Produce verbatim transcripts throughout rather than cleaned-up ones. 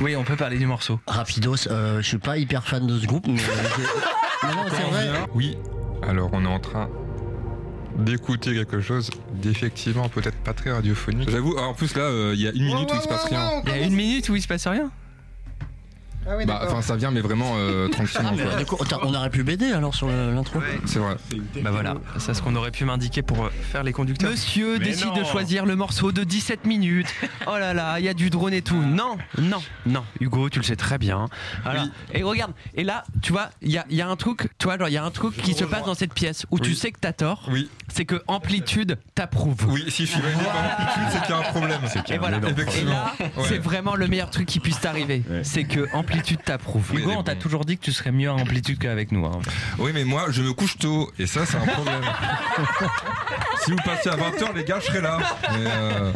Oui, on peut parler du morceau. Rapidos, euh, je suis pas hyper fan de ce groupe, mais... non, non, c'est vrai. Oui, alors on est en train d'écouter quelque chose d'effectivement peut-être pas très radiophonique. J'avoue, en plus là, il euh, y a une minute où il se passe rien. Il y a une minute où il se passe rien. Ah oui, bah, enfin, ça vient, mais vraiment euh, tranquillement. Ah, mais, du coup, on aurait pu baider alors sur le, l'intro. Ouais. C'est vrai. Bah voilà, c'est ce qu'on aurait pu m'indiquer pour faire les conducteurs. Monsieur mais décide non. de choisir le morceau de dix-sept minutes. Oh là là, il y a du drone et tout. Non, non, non. Hugo, tu le sais très bien. Alors, oui. Et regarde, et là, tu vois, il y a, y a un truc, tu vois, genre, il y a un truc qui se passe dans cette pièce où oui. tu sais que t'as tort. Oui. C'est que Amplitude t'approuve. Oui, si je suis validé par Amplitude, c'est qu'il y a un problème. C'est qu'il y a et voilà. Et là, ouais. c'est vraiment le meilleur truc qui puisse t'arriver. Ouais. C'est que Amplitude t'approuve. Hugo, on t'a bon. toujours dit que tu serais mieux en Amplitude qu'avec nous. Hein. Oui, mais moi, je me couche tôt, et ça, c'est un problème. Si vous passez à vingt heures, les gars, je serai là. Mais euh...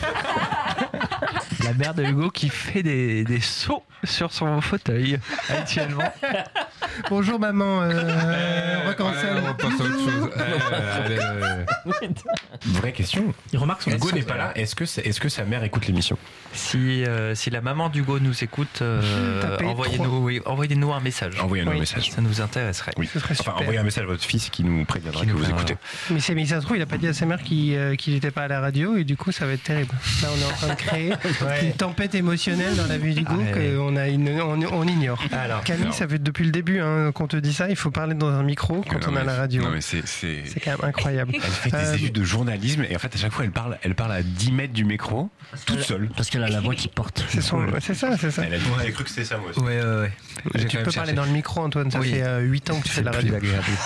La mère de Hugo qui fait des, des sauts sur son fauteuil actuellement. Bonjour maman, euh, on va commencer ouais, à... on passe à autre chose. Euh, euh... Vraie question. Il remarque son Hugo n'est pas là. Est-ce que, est-ce que sa mère écoute l'émission? Si, euh, si la maman d'Hugo nous écoute, euh, envoyez-nous, oui, envoyez-nous un message. Envoyez-nous oui, un message. Ça nous intéresserait. Oui. Ce serait super. Enfin, envoyez un message à votre fils qui nous préviendra qui que nous vous écoutez. Mais, c'est, mais ça se trouve, il n'a pas dit à sa mère qu'il euh, qu'il n'était pas à la radio et du coup, ça va être terrible. Là, on est en train de créer ouais. une tempête émotionnelle dans la vie d'Hugo ah, qu'on a une, on, on ignore. Alors, Camille, alors. ça fait depuis le début hein, qu'on te dit ça. Il faut parler dans un micro quand non, on est à la radio. Non, mais c'est, c'est... c'est quand même incroyable. Elle fait des euh, études de journalisme et en fait, à chaque fois, elle parle, elle parle à dix mètres du micro, toute seule. Parce qu'elle a la voix qui porte. C'est, son, c'est ça, c'est ça. Elle a dit, ouais. cru que c'était ça, moi aussi. Ouais, ouais, ouais. J'ai tu peux cherché. Parler dans le micro, Antoine. Ça oui. fait euh, huit ans que tu c'est fais de la radio.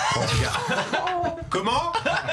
Comment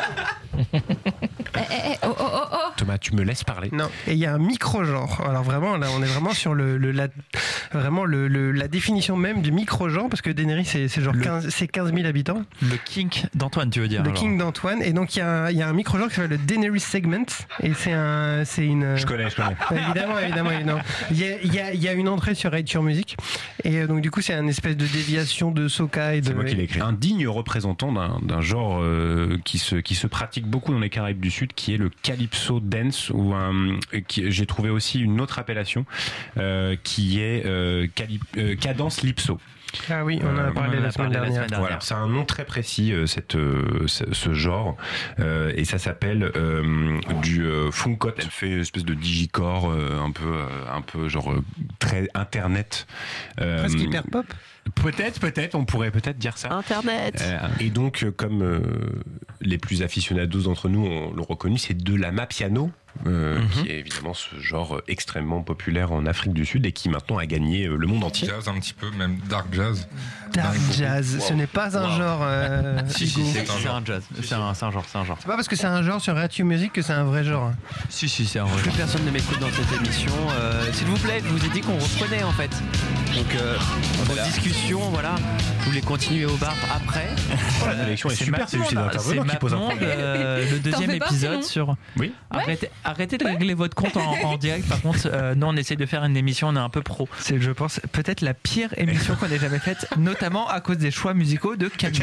Eh, eh, oh, oh, oh, oh. Thomas, tu me laisses parler. Non. Et il y a un micro-genre. Alors vraiment, là, on est vraiment sur le, le la, vraiment le, le, la définition même du micro-genre, parce que Daenerys, c'est, c'est genre le, quinze, c'est quinze mille habitants. Le kink d'Antoine, tu veux dire? Le alors. kink d'Antoine. Et donc il y a, il y a un micro-genre qui s'appelle le Daenerys Segment. Et c'est un, c'est une. Je connais, je connais. Évidemment, évidemment, évidemment. Il y a, il y a, il y a une entrée sur Rate Your Music. Et donc du coup, c'est une espèce de déviation de soca et de. C'est moi qui l'ai écrit. Un digne représentant d'un, d'un genre euh, qui se, qui se pratique beaucoup dans les Caraïbes du Sud, qui est le calypso dance, ou un, qui, j'ai trouvé aussi une autre appellation euh, qui est euh, calip, euh, cadence lypso. Ah oui, on en a parlé, euh, la, semaine parlé la semaine dernière. Voilà, c'est un nom très précis, euh, cette, euh, ce, ce genre, euh, et ça s'appelle euh, du euh, funkot. Elle fait une espèce de digicore, euh, un peu, euh, un peu genre euh, très internet. Euh, Presque hyper pop. Peut-être, peut-être, on pourrait peut-être dire ça. Internet. Euh, et donc, comme euh, les plus aficionados d'entre nous on l'ont reconnu, c'est de l'amapiano. Euh, mm-hmm. Qui est évidemment ce genre extrêmement populaire en Afrique du Sud et qui maintenant a gagné le monde entier. Jazz un petit peu, même dark jazz. Dark, dark jazz, wow. Ce n'est pas un wow. genre. Euh, si, si, c'est, c'est un jazz. C'est un, c'est un genre, c'est un genre. C'est pas parce que c'est un genre sur Rate Your Music que c'est un vrai genre. Si, si, c'est un vrai. Plus personne ne m'écoute dans cette émission. Euh, s'il vous plaît, je vous ai dit qu'on reprenait en fait. Donc, euh, voilà. Vos discussions, voilà. Vous voulez continuer au bar après. Oh, la sélection est, est super, c'est juste les intervenants qui posent un problème. Euh, le deuxième épisode pas, sur. Oui. Arrêtez, arrêtez de régler votre compte en, en direct. Par contre, euh, nous on essaie de faire une émission, on est un peu pro. C'est, je pense, peut-être la pire émission qu'on ait jamais faite, notamment à cause des choix musicaux de Camille.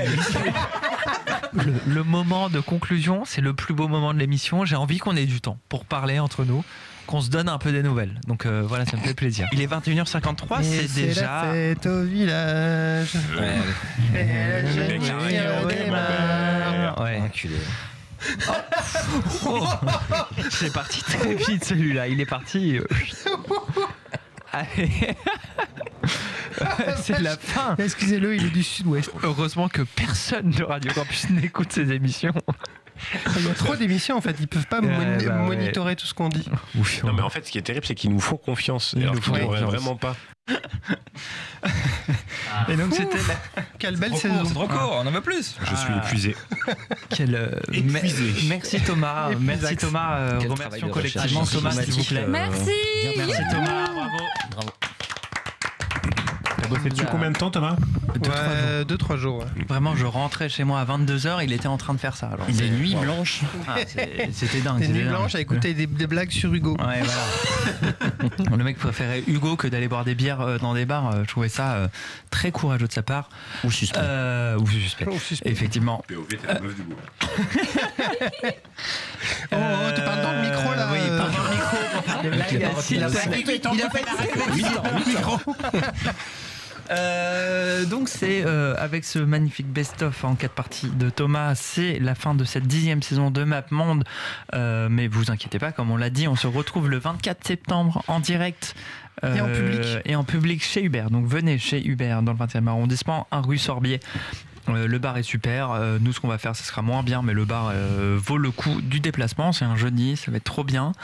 le, le moment de conclusion, c'est le plus beau moment de l'émission. J'ai envie qu'on ait du temps pour parler entre nous, qu'on se donne un peu des nouvelles. Donc euh, voilà, ça me fait plaisir. Il est vingt et une heures cinquante-trois, et c'est, c'est déjà. La fête au village. Ouais. Et la jeune fille au démarre. Ouais. Enculé. Oh. Oh. C'est parti très vite celui-là. Il est parti. Allez. C'est la fin. Excusez-le, il est du sud-ouest. Heureusement que personne de Radio Campus n'écoute ces émissions. Il y a trop d'émissions en fait, ils peuvent pas euh, mon- bah monitorer ouais. tout ce qu'on dit. Non mais en fait ce qui est terrible c'est qu'ils nous font confiance. Ils alors qu'ils ne devraient vraiment pas. Ah. Et donc c'était la... Quelle belle trop saison. Court, c'est trop court, on en veut plus. Je ah. suis épuisé. Quel euh, épuisé. Me- merci Thomas, merci Thomas. Euh, remercions collectivement Thomas s'il vous plaît. Merci. Merci Thomas, bravo. Bravo. T'as bossé dessus combien de temps Thomas? deux trois jours. Ouais. Vraiment, je rentrais chez moi à vingt-deux heures, il était en train de faire ça. Alors, des nuits wow. blanches. Ah, c'est, c'était dingue. Des c'était nuits dingue. blanches à écouter des, des blagues sur Hugo. Ouais, voilà. Le mec préférait Hugo que d'aller boire des bières dans des bars. Je trouvais ça euh, très courageux de sa part. Ou suspect. Euh, ou suspect. Ou suspect. Effectivement. P O V, t'es la meuf du goût. Oh, oh, tu parles dans le micro là. Oui, parle dans le micro pour Il a fait Euh, donc c'est euh, avec ce magnifique best-of en quatre parties de Thomas, c'est la fin de cette dixième saison de MapMonde. Euh, mais vous inquiétez pas, comme on l'a dit, on se retrouve le vingt-quatre septembre en direct. Euh, et en public. Et en public chez Hubert. Donc venez chez Hubert dans le vingtième arrondissement, un rue Sorbier. Euh, le bar est super. Euh, nous, ce qu'on va faire, ce sera moins bien, mais le bar euh, vaut le coup du déplacement. C'est un jeudi, ça va être trop bien.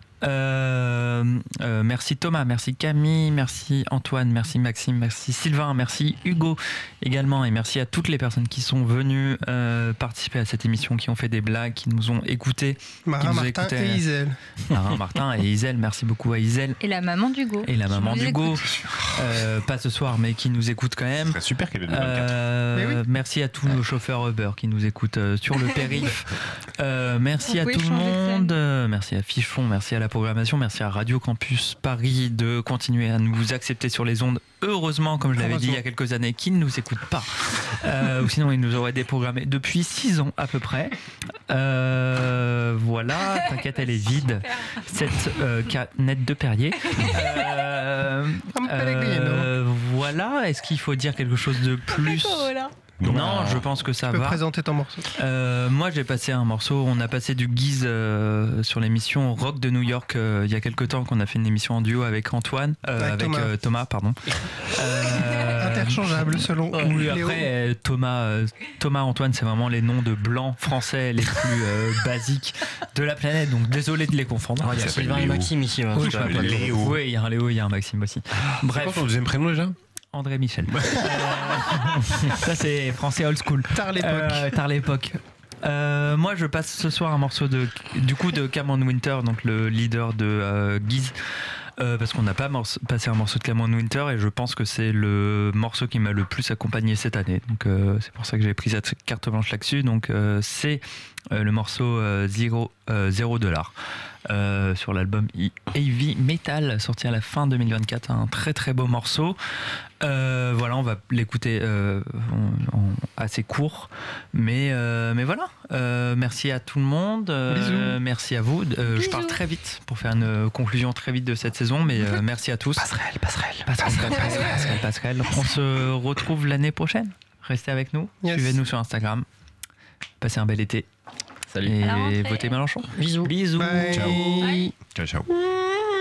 Euh, euh, merci Thomas, merci Camille, merci Antoine, merci Maxime, merci Sylvain, merci Hugo également, et merci à toutes les personnes qui sont venues euh, participer à cette émission, qui ont fait des blagues, qui nous ont écoutés. Marin Martin écouté, et Isel. Marin Martin et Isel, merci beaucoup à Isel. Et la maman d'Hugo. Et la maman d'Hugo. Euh, pas ce soir, mais qui nous écoute quand même. C'est super qu'elle ait le vingt-quatre. Euh, oui. Merci à tous nos chauffeurs Uber qui nous écoutent euh, sur le périph'. Euh, merci Vous à tout le monde. Euh, merci à Fichon, merci à la programmation, merci à Radio Campus Paris de continuer à nous accepter sur les ondes. Heureusement, comme je l'avais dit il y a quelques années, qu'ils ne nous écoutent pas. Euh, ou sinon, ils nous auraient déprogrammés depuis six ans à peu près. Euh, voilà, t'inquiète, elle est vide. Cette euh, canette de Perrier. Euh, euh, voilà, est-ce qu'il faut dire quelque chose de plus ? Non, non, je pense que ça tu peux va. Présenter ton morceau. Euh, moi, j'ai passé un morceau. On a passé du Guise euh, sur l'émission Rock de New York euh, il y a quelques temps, qu'on a fait une émission en duo avec Antoine, euh, avec, avec Thomas. Euh, Thomas, pardon. Euh, Interchangeable selon. Oui, Léo. Après euh, Thomas, euh, Thomas, Antoine, c'est vraiment les noms de blancs français les plus euh, basiques de la planète. Donc désolé de les confondre. Oh, il y a Sylvain et Maxime ici. Ouais. Oui, Léo. Oui, il y a un Léo, il y a un Maxime aussi. Bref. C'est quoi ton deuxième prénom déjà ? André Michel. euh, ça c'est français old school. Tard l'époque. Euh, tard l'époque. Euh, moi je passe ce soir un morceau de du coup de Cameron Winter, donc le leader de euh, Guise. Euh, parce qu'on n'a pas morce- passé un morceau de Cameron Winter et je pense que c'est le morceau qui m'a le plus accompagné cette année. Donc euh, c'est pour ça que j'ai pris cette carte blanche là-dessus. Donc euh, c'est euh, le morceau euh, Zero, euh, Zero Dollar. Euh, sur l'album Heavy Metal, sorti à la fin deux mille vingt-quatre, un très très beau morceau. Euh, voilà, on va l'écouter euh, en, en assez court, mais euh, mais voilà. Euh, merci à tout le monde. Euh, merci à vous. Euh, je parle très vite pour faire une conclusion très vite de cette saison, mais euh, merci à tous. Passerelle, passerelle, passerelle, passerelle, passerelle, passerelle. On se retrouve l'année prochaine. Restez avec nous. Yes. Suivez-nous sur Instagram. Passez un bel été. Salut. Et votez Mélenchon. Bisous. Bisous. Bye. Ciao. Ciao, ciao.